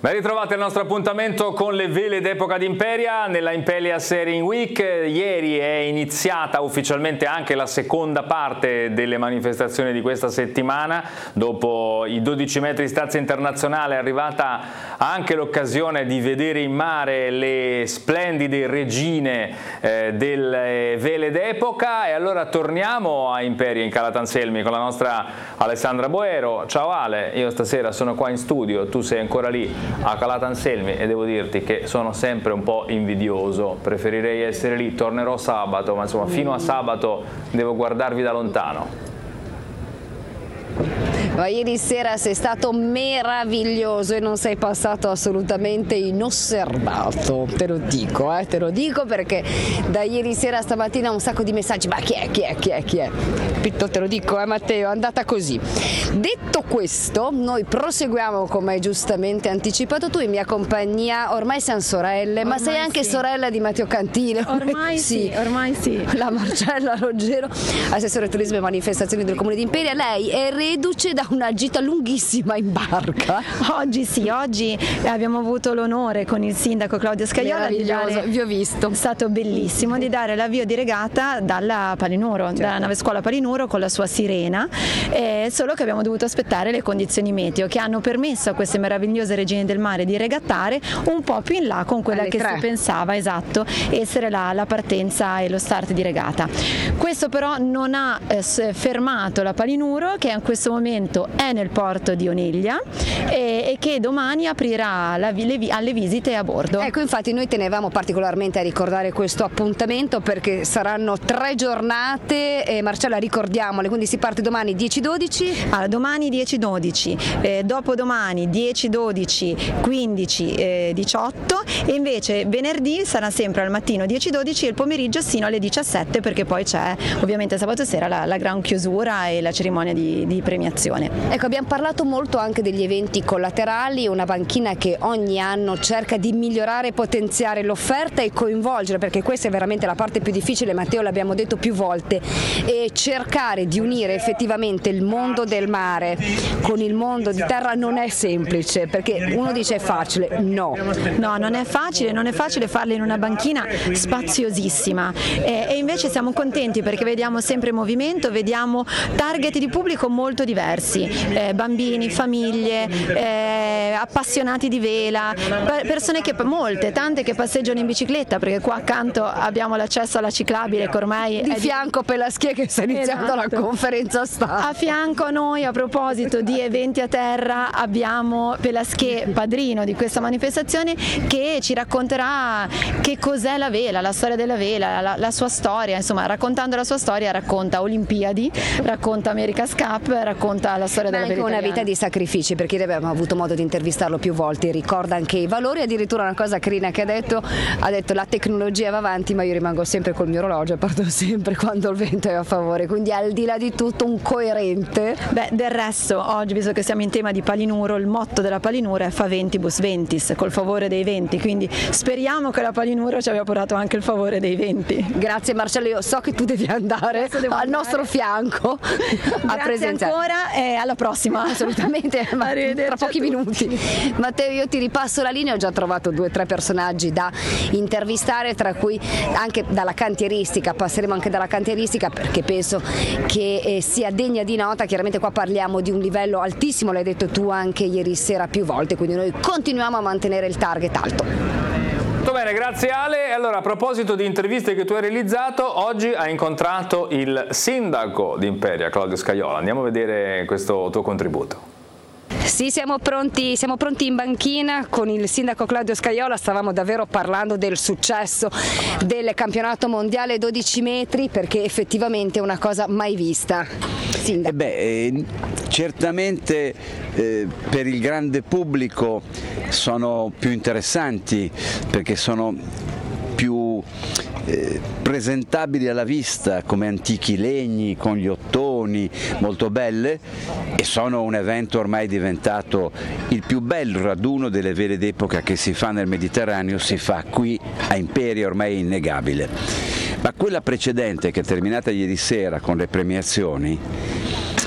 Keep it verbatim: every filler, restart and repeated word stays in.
Ben ritrovati al nostro appuntamento con le vele d'epoca di Imperia nella Imperia Sailing Week. Ieri è iniziata ufficialmente anche la seconda parte delle manifestazioni di questa settimana. Dopo i dodici metri stazza internazionale è arrivata anche l'occasione di vedere in mare le splendide regine eh, delle vele d'epoca, e allora torniamo a Imperia in Calattanselmi con la nostra Alessandra Boero. Ciao Ale, io stasera sono qua in studio, tu sei ancora lì a Calattanselmi e devo dirti che sono sempre un po' invidioso, preferirei essere lì, tornerò sabato, ma insomma fino a sabato devo guardarvi da lontano. Ma ieri sera sei stato meraviglioso e non sei passato assolutamente inosservato, te lo dico, eh, te lo dico perché da ieri sera a stamattina un sacco di messaggi, ma chi è, chi è, chi è, chi è? Pitto, te lo dico, eh Matteo, è andata così. Detto questo, noi proseguiamo come hai giustamente anticipato tu in mia compagnia, ormai siamo sorelle, ormai ma sei anche sì. sorella di Matteo Cantile. Ormai sì, sì, ormai sì. La Marcella Roggero, assessore turismo e manifestazioni del Comune di Imperia, lei è reduce da una gita lunghissima in barca. Oggi sì, oggi abbiamo avuto l'onore con il sindaco Claudio Scajola di dare, vi ho visto. È stato bellissimo di dare l'avvio di regata dalla Palinuro, certo. dalla nave scuola Palinuro con la sua sirena, eh, solo che abbiamo dovuto aspettare le condizioni meteo che hanno permesso a queste meravigliose regine del mare di regattare un po' più in là con quella Alle che tre. si pensava, esatto, essere la, la partenza e lo start di regata. Questo però non ha eh, fermato la Palinuro, che in questo momento è nel porto di Oneglia e, e che domani aprirà la, le, alle visite a bordo. Ecco, infatti noi tenevamo particolarmente a ricordare questo appuntamento perché saranno tre giornate, e Marcella ricordiamole, quindi si parte domani dieci dodici? Allora, domani dieci dodici, eh, dopodomani dieci dodici, quindici, eh, diciotto, e invece venerdì sarà sempre al mattino dieci dodici e il pomeriggio sino alle diciassette, perché poi c'è ovviamente sabato sera la, la gran chiusura e la cerimonia di, di premiazione. Ecco, abbiamo parlato molto anche degli eventi collaterali, una banchina che ogni anno cerca di migliorare e potenziare l'offerta e coinvolgere, perché questa è veramente la parte più difficile, Matteo, l'abbiamo detto più volte, e cercare di unire effettivamente il mondo del mare con il mondo di terra non è semplice, perché uno dice è facile, no. No, non è facile, non è facile farlo in una banchina spaziosissima, e, e invece siamo contenti perché vediamo sempre movimento, vediamo target di pubblico molto diversi. Eh, bambini, famiglie, eh, appassionati di vela, persone che, molte, tante che passeggiano in bicicletta, perché qua accanto abbiamo l'accesso alla ciclabile che ormai di è fianco di... Pelaschier, che sta iniziando esatto. la conferenza stampa. A fianco a noi, a proposito di eventi a terra, abbiamo Pelaschier, padrino di questa manifestazione, che ci racconterà che cos'è la vela, la storia della vela, la, la sua storia, insomma, raccontando la sua storia racconta Olimpiadi, racconta America's Cup, racconta la storia Ma della anche vela una italiana. vita di sacrifici, perché abbiamo avuto modo di intervistarlo più volte, ricorda anche i valori, addirittura una cosa carina che ha detto, ha detto la tecnologia va avanti ma io rimango sempre col mio orologio e parto sempre quando il vento è a favore, quindi al di là di tutto un coerente. Beh, del resto oggi, visto che siamo in tema di Palinuro, il motto della Palinuro è Faventibus Ventis, col favore dei venti, quindi speriamo che la Palinuro ci abbia portato anche il favore dei venti. Grazie Marcello, io so che tu devi andare al andare. nostro fianco a presenziare. Ancora e alla prossima. Assolutamente, ma tra pochi minuti. Matteo, io ti ripasso la linea, ho già trovato due o tre personaggi da intervistare, tra cui anche dalla cantieristica, passeremo anche dalla cantieristica perché penso che eh, sia degna di nota. Chiaramente qua parliamo di un livello altissimo, l'hai detto tu anche ieri sera più volte, quindi noi continuiamo a mantenere il target alto. Molto bene, grazie Ale. E allora, a proposito di interviste che tu hai realizzato, oggi hai incontrato il sindaco di Imperia, Claudio Scajola. Andiamo a vedere questo tuo contributo. Sì, siamo pronti, siamo pronti in banchina con il sindaco Claudio Scajola, stavamo davvero parlando del successo del campionato mondiale dodici metri, perché effettivamente è una cosa mai vista. Eh beh, eh, certamente eh, per il grande pubblico sono più interessanti perché sono più eh, presentabili alla vista come antichi legni con gli ottoni molto belle, e sono un evento ormai diventato il più bello raduno delle vele d'epoca che si fa nel Mediterraneo, si fa qui a Imperia, ormai è innegabile. Ma quella precedente, che è terminata ieri sera con le premiazioni,